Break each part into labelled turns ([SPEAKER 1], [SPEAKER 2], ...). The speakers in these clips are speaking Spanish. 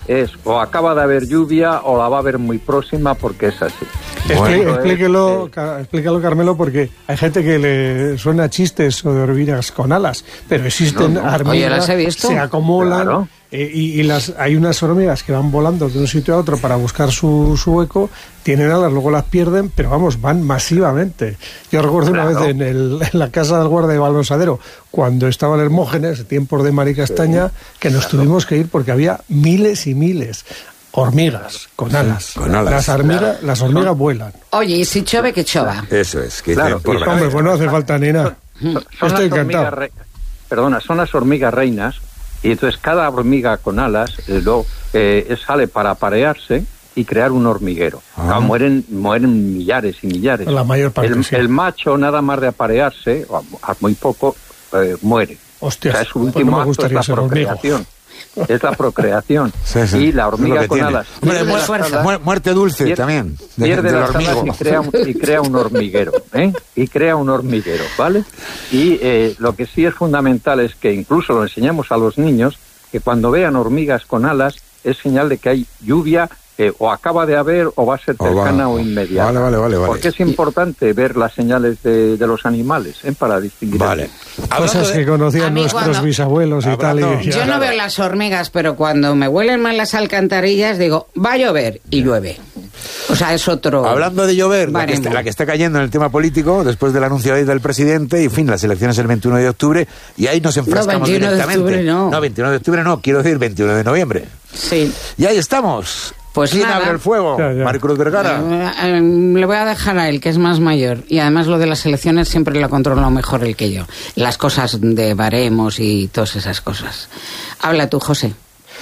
[SPEAKER 1] es o acaba de haber lluvia o la va a haber muy próxima porque es así.
[SPEAKER 2] Bueno, explícalo, Carmelo, porque hay gente que le suena chistes o de hormigas con alas, pero existen hormigas.
[SPEAKER 3] Oye, ¿las he visto?
[SPEAKER 2] Se acumulan, claro. Hay unas hormigas que van volando de un sitio a otro para buscar su hueco, tienen alas, luego las pierden, pero vamos, van masivamente. Yo recuerdo una vez en la casa del guardia de Balonsadero, cuando estaban Hermógenes, tiempos de Mari Castaña, que nos tuvimos que ir porque había miles y miles. Hormigas con alas.
[SPEAKER 4] Con alas.
[SPEAKER 2] Las hormigas vuelan.
[SPEAKER 3] Oye, y si chove, que chova.
[SPEAKER 4] Eso es. Que
[SPEAKER 1] claro,
[SPEAKER 2] hombre, pues no hace falta ni nada. Estoy encantado. Son las hormigas reinas, y entonces cada hormiga con alas sale para aparearse y crear un hormiguero. Claro, mueren millares y millares. La mayor parte,
[SPEAKER 1] el macho, nada más de aparearse, a muy poco, muere.
[SPEAKER 2] Hostia,
[SPEAKER 1] o sea, su último acto es la procreación. Es la procreación.
[SPEAKER 4] Sí.
[SPEAKER 1] Y la hormiga con alas.
[SPEAKER 4] Muerte dulce también.
[SPEAKER 1] Pierde las alas y crea un hormiguero. Y crea un hormiguero, ¿vale? Y lo que sí es fundamental es que incluso lo enseñamos a los niños, que cuando vean hormigas con alas es señal de que hay lluvia, o acaba de haber o va a ser cercana o inmediata.
[SPEAKER 4] Vale.
[SPEAKER 1] Porque es importante ver las señales de los animales, para distinguir.
[SPEAKER 2] Vale. Cosas que conocían nuestros bisabuelos y tal.
[SPEAKER 3] Yo no veo las hormigas, pero cuando me huelen mal las alcantarillas digo, va a llover, y llueve. O sea, es otro...
[SPEAKER 4] Hablando de llover, la que está cayendo en el tema político, después del anuncio ahí del presidente, y en fin, las elecciones el 21 de octubre, y ahí nos enfrascamos directamente.
[SPEAKER 3] 21 de octubre no.
[SPEAKER 4] No, 21 de octubre no, quiero decir 21 de noviembre.
[SPEAKER 3] Sí.
[SPEAKER 4] Y ahí estamos.
[SPEAKER 3] Pues
[SPEAKER 4] ¿quién
[SPEAKER 3] nada,
[SPEAKER 4] abre el fuego?
[SPEAKER 2] Ya.
[SPEAKER 4] Maricruz Vergara.
[SPEAKER 3] Le voy a dejar a él, que es más mayor. Y además lo de las elecciones siempre lo ha controlado mejor él que yo. Las cosas de baremos y todas esas cosas. Habla tú, José.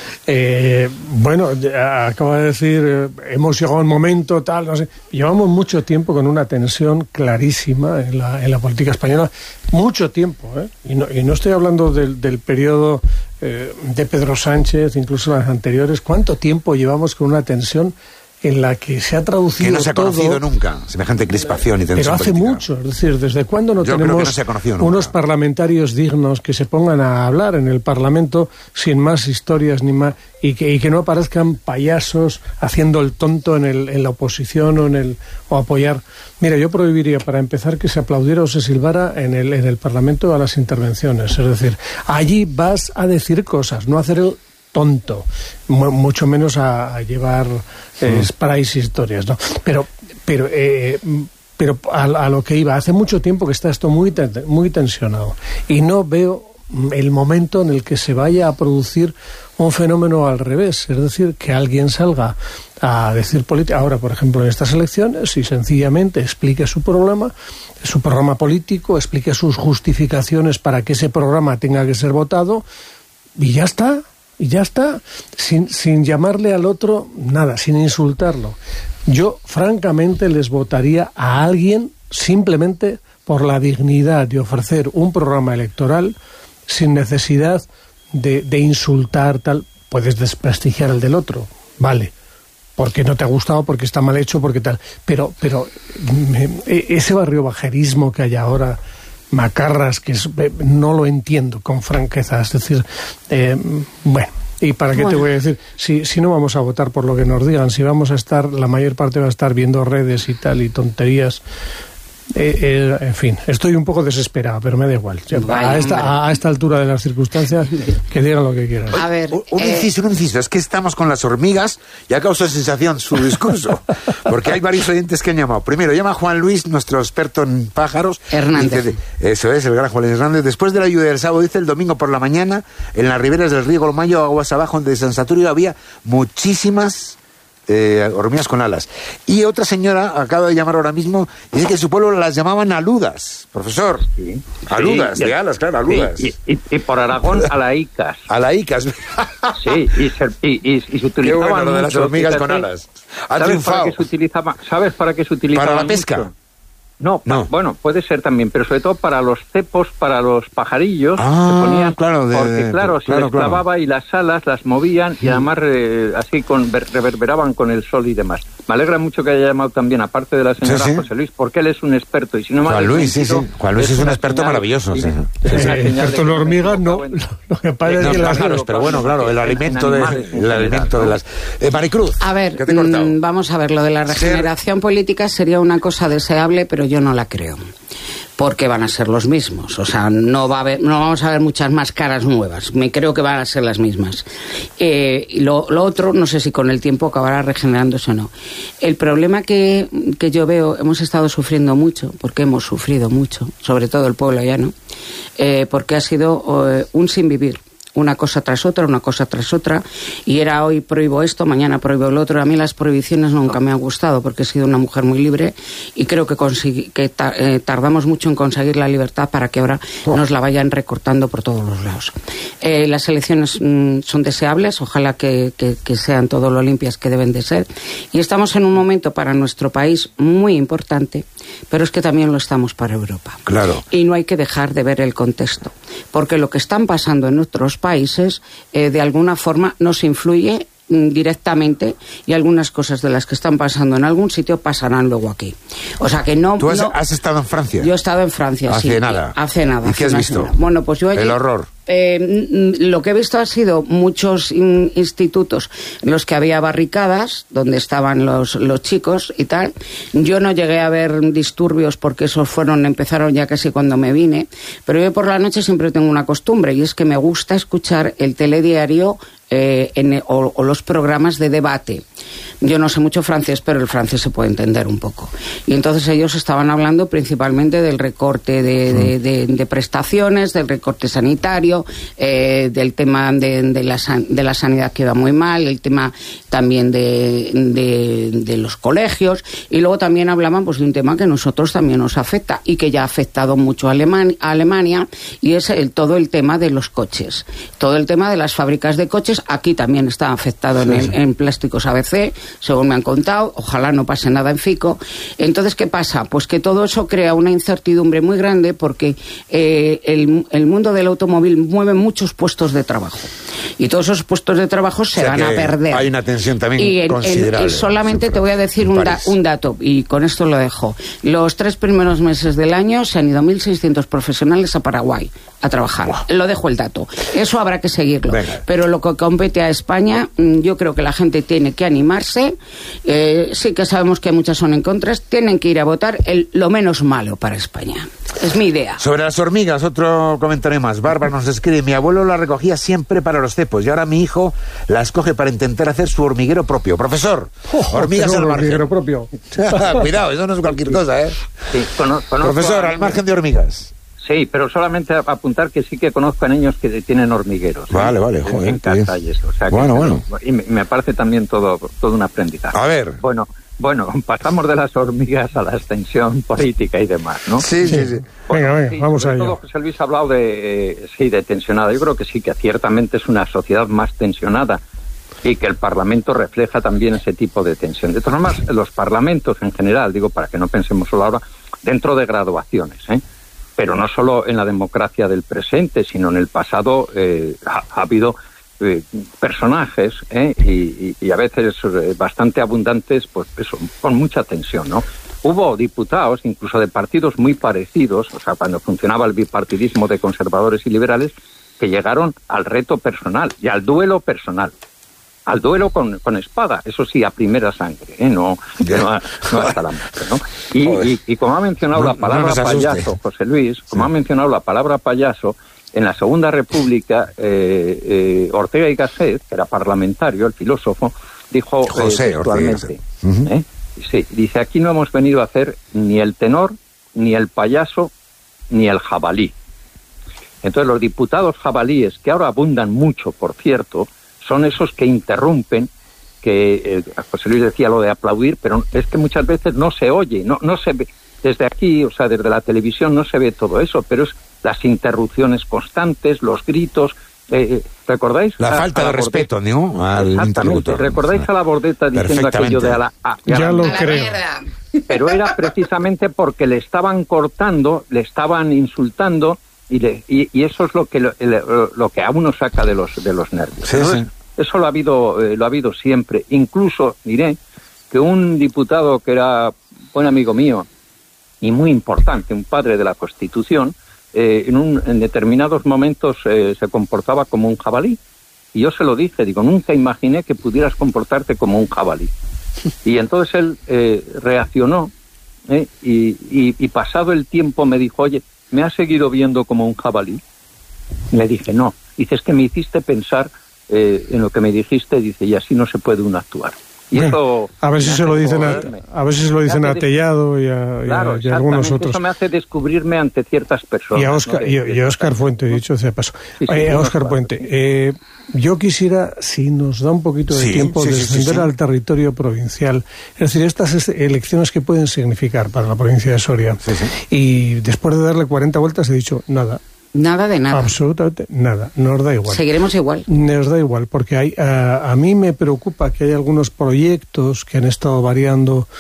[SPEAKER 2] Bueno, acabo de decir, hemos llegado a un momento tal, no sé. Llevamos mucho tiempo con una tensión clarísima en la política española, mucho tiempo, y no estoy hablando del periodo de Pedro Sánchez, incluso las anteriores. ¿Cuánto tiempo llevamos con una tensión en la que se ha traducido
[SPEAKER 4] que no se ha conocido
[SPEAKER 2] todo,
[SPEAKER 4] nunca semejante crispación y tensión
[SPEAKER 2] pero hace
[SPEAKER 4] política.
[SPEAKER 2] mucho, es decir, ¿desde cuándo no tenemos
[SPEAKER 4] unos
[SPEAKER 2] parlamentarios dignos que se pongan a hablar en el Parlamento sin más historias ni más y que no aparezcan payasos haciendo el tonto en la oposición o apoyar? Mira, yo prohibiría, para empezar, que se aplaudiera o se silbara en el Parlamento a las intervenciones, es decir, allí vas a decir cosas, no a hacer el tonto, mucho menos a llevar sprays y historias, ¿no? Pero a lo que iba, hace mucho tiempo que está esto muy tensionado y no veo el momento en el que se vaya a producir un fenómeno al revés, es decir, que alguien salga a decir política ahora, por ejemplo, en estas elecciones, y sencillamente explique su programa político, explique sus justificaciones para que ese programa tenga que ser votado, y ya está, sin llamarle al otro nada, sin insultarlo. Yo, francamente, les votaría a alguien simplemente por la dignidad de ofrecer un programa electoral sin necesidad de insultar tal. Puedes desprestigiar el del otro, vale, porque no te ha gustado, porque está mal hecho, porque tal, pero ese barriobajerismo que hay ahora, macarras, que no lo entiendo con franqueza, es decir, bueno, ¿y para qué te voy a decir? Si no vamos a votar por lo que nos digan, si vamos a estar, la mayor parte va a estar viendo redes y tal, y tonterías. En fin, estoy un poco desesperado, pero me da igual. A esta altura de las circunstancias, que digan lo que quieran.
[SPEAKER 3] A ver,
[SPEAKER 4] un inciso, es que estamos con las hormigas y ha causado sensación su discurso, porque hay varios oyentes que han llamado. Primero, llama Juan Luis, nuestro experto en pájaros.
[SPEAKER 3] Hernández.
[SPEAKER 4] Dice, eso es, el gran Juan Luis Hernández. Después de la lluvia del sábado, dice, el domingo por la mañana, en las riberas del río Golmayo, aguas abajo de San Saturio, había muchísimas hormigas con alas. Y otra señora acaba de llamar ahora mismo, dice que en su pueblo las llamaban aludas, profesor.
[SPEAKER 1] Sí,
[SPEAKER 4] aludas, de alas, claro, aludas.
[SPEAKER 1] Y por Aragón, alaicas.
[SPEAKER 4] Alaicas.
[SPEAKER 1] Sí, y se utilizaban.
[SPEAKER 4] Qué bueno lo de las hormigas con alas. Ha triunfado.
[SPEAKER 1] ¿Sabes para qué se utilizaban?
[SPEAKER 4] Para la pesca.
[SPEAKER 1] Mucho? No, bueno, puede ser también, pero sobre todo para los cepos, para los pajarillos, se ponían, porque se les clavaba y las alas las movían y además así reverberaban con el sol y demás. Me alegra mucho que haya llamado también, aparte de la señora José Luis, porque él es un experto. Y si no
[SPEAKER 4] Juan Luis, Juan Luis es un experto maravilloso.
[SPEAKER 2] Experto en hormigas, no. Lo que pasa es que
[SPEAKER 4] pájaros, pero bueno, claro, el alimento de las... Maricruz,
[SPEAKER 3] a ver, vamos a ver, lo de la regeneración política sería una cosa deseable, pero yo no la creo. Porque van a ser los mismos, o sea, no vamos a ver muchas más caras nuevas, me creo que van a ser las mismas. Y lo otro, no sé si con el tiempo acabará regenerándose o no. El problema que yo veo, hemos estado sufriendo mucho, porque hemos sufrido mucho, sobre todo el pueblo llano, porque ha sido un sinvivir. Una cosa tras otra, y era hoy prohíbo esto, mañana prohíbo lo otro. A mí las prohibiciones nunca me han gustado porque he sido una mujer muy libre y creo que tardamos mucho en conseguir la libertad para que ahora nos la vayan recortando por todos los lados. Las elecciones son deseables, ojalá que sean todo lo limpias que deben de ser, y estamos en un momento para nuestro país muy importante, pero es que también lo estamos para Europa.
[SPEAKER 4] Claro.
[SPEAKER 3] Y no hay que dejar de ver el contexto, porque lo que están pasando en otros países de alguna forma nos influye directamente, y algunas cosas de las que están pasando en algún sitio pasarán luego aquí. O sea que no...
[SPEAKER 4] ¿Tú has estado en Francia?
[SPEAKER 3] Yo he estado en Francia,
[SPEAKER 4] hace
[SPEAKER 3] sí.
[SPEAKER 4] Nada.
[SPEAKER 3] Hace nada.
[SPEAKER 4] ¿Y qué has visto?
[SPEAKER 3] Bueno, pues yo allí...
[SPEAKER 4] El horror.
[SPEAKER 3] Lo que he visto ha sido muchos institutos en los que había barricadas, donde estaban los chicos y tal. Yo no llegué a ver disturbios porque esos empezaron ya casi cuando me vine, pero yo por la noche siempre tengo una costumbre, y es que me gusta escuchar el telediario o los programas de debate. Yo no sé mucho francés, pero el francés se puede entender un poco. Y entonces ellos estaban hablando principalmente del recorte de prestaciones, del recorte sanitario, del tema de la sanidad que iba muy mal, el tema también de los colegios, y luego también hablaban pues de un tema que a nosotros también nos afecta y que ya ha afectado mucho a Alemania, y es todo el tema de los coches, todo el tema de las fábricas de coches. Aquí también está afectado en plásticos ABC, según me han contado. Ojalá no pase nada en Fico. Entonces, ¿qué pasa? Pues que todo eso crea una incertidumbre muy grande, porque el mundo del automóvil mueve muchos puestos de trabajo, y todos esos puestos de trabajo se van a perder.
[SPEAKER 4] Hay una tensión también considerable.
[SPEAKER 3] Y solamente te voy a decir un dato, y con esto lo dejo. Los 3 primeros meses del año se han ido 1.600 profesionales a Paraguay a trabajar. Wow. Lo dejo el dato. Eso habrá que seguirlo. Venga. Pero lo que compete a España, yo creo que la gente tiene que animarse. Sí que sabemos que muchas son en contras. Tienen que ir a votar lo menos malo para España. Es mi idea.
[SPEAKER 4] Sobre las hormigas, otro comentario más. Bárbara nos escribe: mi abuelo la recogía siempre para los cepos y ahora mi hijo la escoge para intentar hacer su hormiguero propio. Profesor, hormigas al margen.
[SPEAKER 2] Hormiguero propio.
[SPEAKER 4] Cuidado, eso no es cualquier cosa, ¿eh?
[SPEAKER 1] Sí,
[SPEAKER 4] profesor, al margen de hormigas.
[SPEAKER 1] Sí, pero solamente apuntar que sí que conozco a niños que tienen hormigueros.
[SPEAKER 4] Vale, joder.
[SPEAKER 1] En casa y eso. O sea,
[SPEAKER 4] bueno.
[SPEAKER 1] Y me parece también todo un aprendizaje.
[SPEAKER 4] A ver.
[SPEAKER 1] Bueno, pasamos de las hormigas a la extensión política y demás, ¿no?
[SPEAKER 4] Sí.
[SPEAKER 2] Bueno, venga, vamos a ello.
[SPEAKER 1] Todo José Luis ha hablado de tensionada. Yo creo que sí, que ciertamente es una sociedad más tensionada y que el Parlamento refleja también ese tipo de tensión. De todas formas, los parlamentos en general, digo, para que no pensemos solo ahora, dentro de graduaciones, pero no solo en la democracia del presente, sino en el pasado ha habido personajes y a veces bastante abundantes, pues eso, con mucha tensión, ¿no? Hubo diputados, incluso de partidos muy parecidos, o sea, cuando funcionaba el bipartidismo de conservadores y liberales, que llegaron al reto personal y al duelo personal. Al duelo con espada, eso sí, a primera sangre, no hasta la muerte, ¿no? Y como ha mencionado la palabra payaso, José Luis, como ha mencionado la palabra payaso, en la Segunda República, Ortega y Gasset, que era parlamentario, el filósofo, dijo textualmente, sí, dice: aquí no hemos venido a hacer ni el tenor, ni el payaso, ni el jabalí. Entonces los diputados jabalíes, que ahora abundan mucho, por cierto, son esos que interrumpen, que José Luis decía lo de aplaudir, pero es que muchas veces no se oye, no se ve. Desde aquí, o sea, desde la televisión no se ve todo eso, pero es las interrupciones constantes, los gritos, ¿Recordáis?
[SPEAKER 4] La falta de respeto, ¿no? Al interlocutor.
[SPEAKER 1] ¿Recordáis a la Bordeta diciendo aquello de
[SPEAKER 2] ya lo creo.
[SPEAKER 1] Pero era precisamente porque le estaban cortando, le estaban insultando y eso es lo que a uno saca de los nervios.
[SPEAKER 4] Sí, sí.
[SPEAKER 1] Eso lo ha habido siempre. Incluso diré que un diputado que era buen amigo mío y muy importante, un padre de la Constitución, en determinados momentos se comportaba como un jabalí. Y yo se lo dije, digo, nunca imaginé que pudieras comportarte como un jabalí. Y entonces él reaccionó y pasado el tiempo me dijo, oye, ¿me has seguido viendo como un jabalí? Le dije, no. Dice, es que me hiciste pensar en lo que me dijiste, dice, y así no se puede uno actuar. Y eso
[SPEAKER 2] a ver si se lo dicen a Tellado y a algunos otros.
[SPEAKER 1] Eso me hace descubrirme ante ciertas personas.
[SPEAKER 2] Y a Óscar Puente, dicho sea paso. Óscar Puente, yo quisiera, si nos da un poquito de tiempo, descender al territorio provincial. Es decir, estas elecciones que pueden significar para la provincia de Soria. Y después de darle 40 vueltas he dicho, nada.
[SPEAKER 3] Nada de nada.
[SPEAKER 2] Absolutamente nada. Nos da igual.
[SPEAKER 3] Seguiremos igual.
[SPEAKER 2] Nos da igual, porque a mí me preocupa que hay algunos proyectos que han estado variando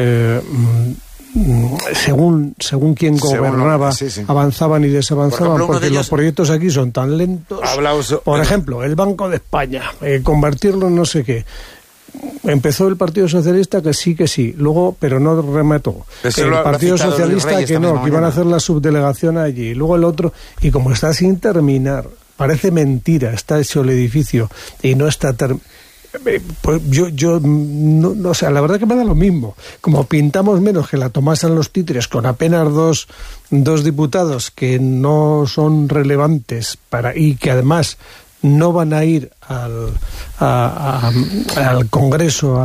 [SPEAKER 2] según quién gobernaba, avanzaban y desavanzaban, porque los proyectos aquí son tan lentos. Por ejemplo, el Banco de España, convertirlo en no sé qué. Empezó el Partido Socialista que sí, luego, pero no remató. El Partido Socialista que no, que iban a hacer la subdelegación allí, luego el otro, y como está sin terminar, parece mentira, está hecho el edificio y no está pues yo no, o sea, la verdad que me da lo mismo. Como pintamos menos que la tomasen los títeres con apenas dos diputados que no son relevantes y que además no van a ir al Congreso,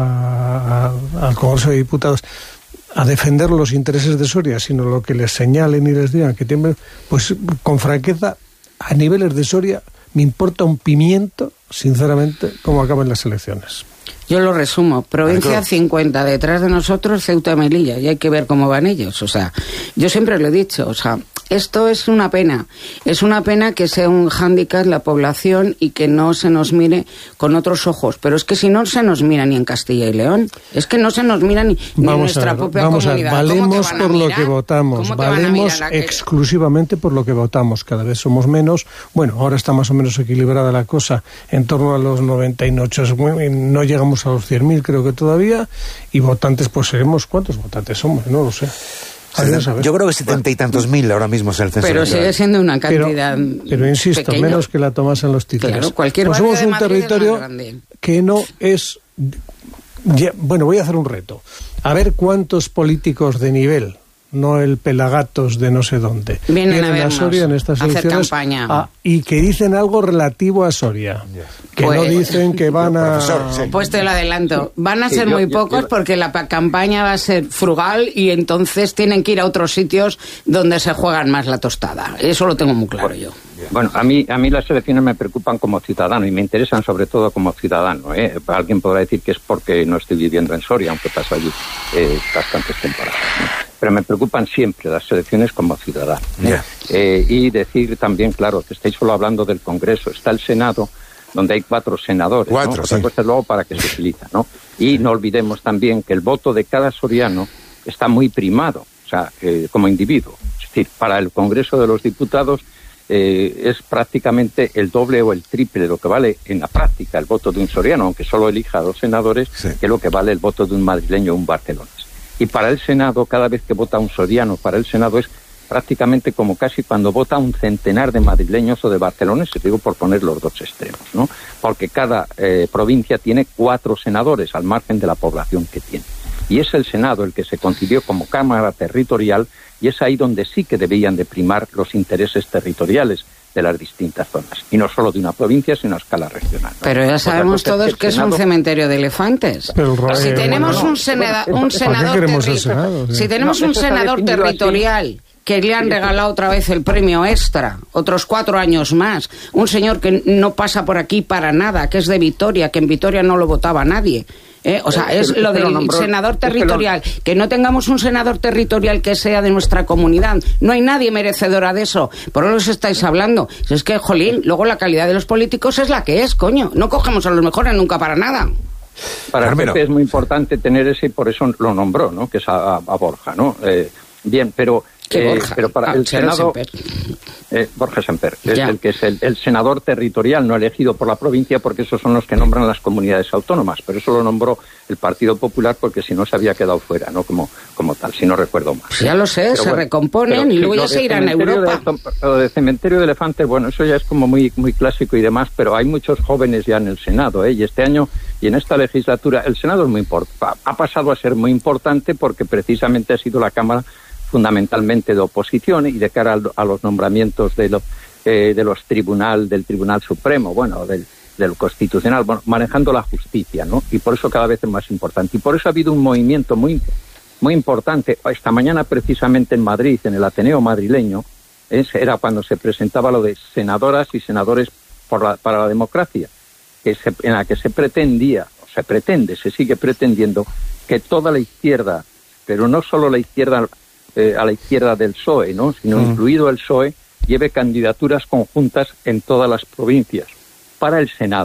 [SPEAKER 2] al Congreso de Diputados a defender los intereses de Soria, sino lo que les señalen y les digan que tienen, pues con franqueza, a niveles de Soria me importa un pimiento, sinceramente, cómo acaban las elecciones.
[SPEAKER 3] Yo lo resumo, provincia 50, detrás de nosotros Ceuta y Melilla, y hay que ver cómo van ellos. O sea, yo siempre lo he dicho, o sea, esto es una pena que sea un hándicap la población y que no se nos mire con otros ojos, pero es que si no se nos mira ni en Castilla y León, es que no se nos mira ni en nuestra propia comunidad.
[SPEAKER 2] Valemos por lo que votamos, valemos exclusivamente por lo que votamos, cada vez somos menos, bueno, ahora está más o menos equilibrada la cosa, en torno a los 98, no llegamos a los 100.000 creo que todavía, y votantes pues seremos, ¿cuántos votantes somos? No lo sé.
[SPEAKER 4] Yo creo que 70 y tantos mil ahora mismo es el censo.
[SPEAKER 3] Pero sigue siendo una cantidad
[SPEAKER 2] pero insisto,
[SPEAKER 3] pequeño.
[SPEAKER 2] Menos que la tomasen los títulos.
[SPEAKER 3] Claro, cualquier
[SPEAKER 2] pues somos un territorio que no es... Bueno, voy a hacer un reto. A ver cuántos políticos de nivel, no el pelagatos de no sé dónde,
[SPEAKER 3] vienen a
[SPEAKER 2] Soria en estas elecciones y que dicen algo relativo a Soria. Que pues, no dicen que van a...
[SPEAKER 3] Pues te lo adelanto. Van a ser muy pocos porque la campaña va a ser frugal y entonces tienen que ir a otros sitios donde se juegan más la tostada. Eso lo tengo muy claro yo.
[SPEAKER 1] Bueno, a mí las elecciones me preocupan como ciudadano y me interesan sobre todo como ciudadano. Alguien podrá decir que es porque no estoy viviendo en Soria, aunque paso allí bastantes temporadas, ¿no? Pero me preocupan siempre las elecciones como ciudadano. Y decir también, claro, que estáis solo hablando del Congreso. Está el Senado, donde hay 4 senadores, ¿no? Otra cosa es luego para qué se utiliza, ¿no? Y no olvidemos también que el voto de cada soriano está muy primado, o sea, como individuo. Es decir, para el Congreso de los Diputados es prácticamente el doble o el triple de lo que vale en la práctica el voto de un soriano, aunque solo elija 2 senadores, que lo que vale el voto de un madrileño o un barcelonés. Y para el Senado, cada vez que vota un soriano, para el Senado es prácticamente como casi cuando vota un centenar de madrileños o de barceloneses, digo por poner los dos extremos, ¿no? Porque cada provincia tiene 4 senadores al margen de la población que tiene. Y es el Senado el que se concibió como Cámara Territorial y es ahí donde sí que debían de primar los intereses territoriales de las distintas zonas. Y no solo de una provincia, sino a escala regional, ¿no?
[SPEAKER 3] Pero ya sabemos todos que es un cementerio de elefantes. Si tenemos un senador territorial que le han regalado otra vez el premio extra, otros 4 años más. Un señor que no pasa por aquí para nada, que es de Vitoria, que en Vitoria no lo votaba nadie. O sea, es lo del senador territorial. Que no tengamos un senador territorial que sea de nuestra comunidad. No hay nadie merecedora de eso. Por eso os estáis hablando. Si es que, jolín, luego la calidad de los políticos es la que es, coño. No cogemos a los mejores nunca para nada.
[SPEAKER 1] Para el PP es muy importante tener ese, y por eso lo nombró, ¿no? Que es a Borja, ¿no? Bien, pero... pero para el Senado, Borja Semper, es el que es el senador territorial, no elegido por la provincia, porque esos son los que nombran las comunidades autónomas, pero eso lo nombró el Partido Popular porque si no se había quedado fuera, ¿no? Como tal, si no recuerdo mal.
[SPEAKER 3] Ya lo sé, pero se recomponen y luego ya se irán a Europa.
[SPEAKER 1] Lo de cementerio de elefantes, bueno, eso ya es como muy clásico y demás, pero hay muchos jóvenes ya en el Senado, y este año y en esta legislatura el Senado es muy importante, ha pasado a ser muy importante porque precisamente ha sido la Cámara fundamentalmente de oposición y de cara a los nombramientos del Tribunal Supremo, bueno, del Constitucional, bueno, manejando la justicia, ¿no? Y por eso cada vez es más importante. Y por eso ha habido un movimiento muy importante. Esta mañana precisamente en Madrid, en el Ateneo madrileño, era cuando se presentaba lo de senadoras y senadores para la democracia, en la que se sigue pretendiendo que toda la izquierda, pero no solo la izquierda a la izquierda del PSOE, ¿no? Sino incluido el PSOE, lleve candidaturas conjuntas en todas las provincias para el Senado.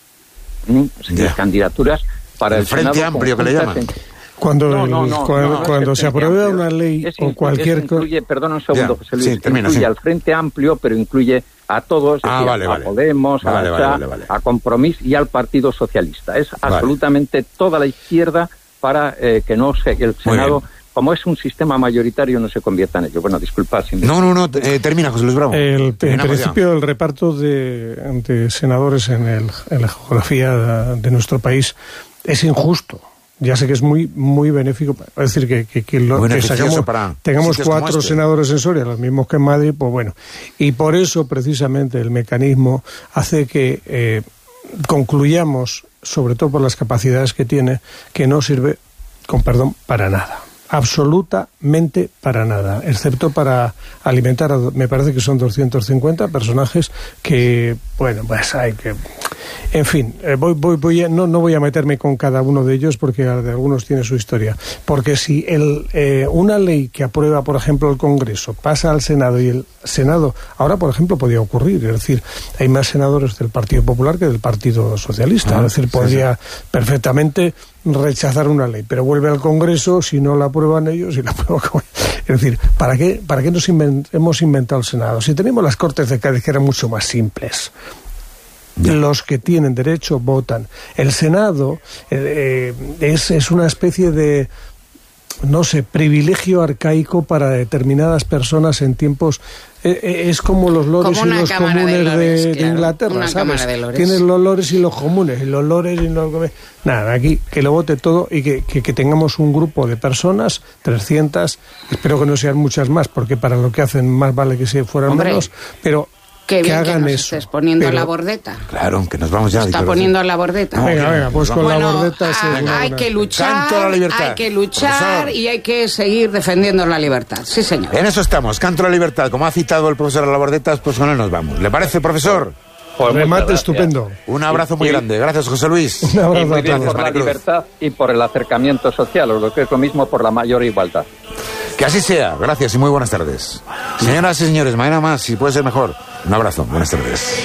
[SPEAKER 1] Candidaturas para el Senado.
[SPEAKER 4] Frente Amplio que le llaman.
[SPEAKER 2] Cuando se aprueba una ley o cualquier cosa...
[SPEAKER 1] Perdón un segundo, José Luis. Incluye al Frente Amplio, pero incluye a todos, a Podemos, a Compromís y al Partido Socialista. Es absolutamente toda la izquierda para que el Senado... Como es un sistema mayoritario, no se convierta en ello. Bueno, disculpad.
[SPEAKER 4] Termina, José Luis Bravo.
[SPEAKER 2] El principio del reparto de senadores en la geografía de nuestro país es injusto. Ya sé que es muy benéfico. Es decir, que tengamos 4 senadores en Soria, los mismos que en Madrid, pues bueno. Y por eso, precisamente, el mecanismo hace que concluyamos, sobre todo por las capacidades que tiene, que no sirve, con perdón, para nada. Absolutamente para nada, excepto para alimentar, me parece que son 250 personajes que, bueno, pues hay que... En fin, no voy a meterme con cada uno de ellos porque de algunos tiene su historia. Porque si una ley que aprueba, por ejemplo, el Congreso pasa al Senado y el Senado, ahora, por ejemplo, podría ocurrir, es decir, hay más senadores del Partido Popular que del Partido Socialista, es decir, podría perfectamente rechazar una ley, pero vuelve al Congreso si no la aprueban ellos y la aprueban. Es decir, ¿para qué hemos inventado el Senado? Si tenemos las Cortes de Cádiz que eran mucho más simples. Los que tienen derecho votan. El Senado es una especie de, no sé, privilegio arcaico para determinadas personas en tiempos... es como los lores y los comunes de Inglaterra, ¿sabes? Tienes los lores y los comunes, y los lores y los... Nada, aquí que lo vote todo y que tengamos un grupo de personas, 300, espero que no sean muchas más, porque para lo que hacen más vale que se fueran menos, pero...
[SPEAKER 3] Qué bien
[SPEAKER 2] hagan
[SPEAKER 3] que nos
[SPEAKER 2] eso.
[SPEAKER 3] Estés poniendo a la bordeta.
[SPEAKER 4] Claro, que nos vamos ya.
[SPEAKER 3] Está poniendo a la bordeta.
[SPEAKER 2] Venga, pues con la bordeta...
[SPEAKER 3] Hay que luchar y hay que seguir defendiendo la libertad. Sí, señor.
[SPEAKER 4] En eso estamos, canto a la libertad. Como ha citado el profesor a la bordeta, pues con él nos vamos. ¿Le parece, profesor?
[SPEAKER 1] Pues
[SPEAKER 2] remate estupendo.
[SPEAKER 4] Un abrazo muy grande. Gracias, José Luis.
[SPEAKER 2] Un abrazo
[SPEAKER 1] muy bien por la libertad y por el acercamiento social, o lo que es lo mismo, por la mayor igualdad.
[SPEAKER 4] Que así sea. Gracias y muy buenas tardes. Señoras y señores, mañana más, si puede ser mejor. Un abrazo. Buenas tardes.